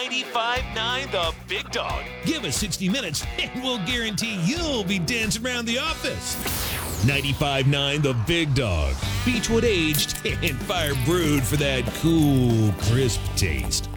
95.9 The Big Dog. Give us 60 minutes and we'll guarantee you'll be dancing around the office. 95.9 The Big Dog. Beechwood aged and fire brewed for that cool, crisp taste.